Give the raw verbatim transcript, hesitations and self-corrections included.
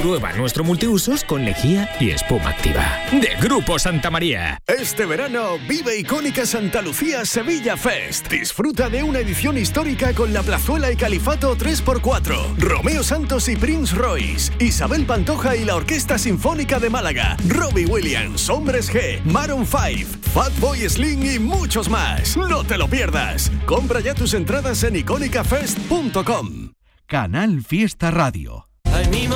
Prueba nuestro multiusos con lejía y espuma activa. De Grupo Santa María. Este verano vive icónica Santa Lucía Sevilla Fest. Disfruta de una edición histórica con la Plazuela y Califato tres por cuatro, Romeo Santos y Prince Royce, Isabel Pantoja y la Orquesta Sinfónica de Málaga, Robbie Williams, Hombres G, Maroon cinco, Fatboy Slim y muchos más. No te lo pierdas. Compra ya tus entradas en icónica fest punto com. Canal Fiesta Radio.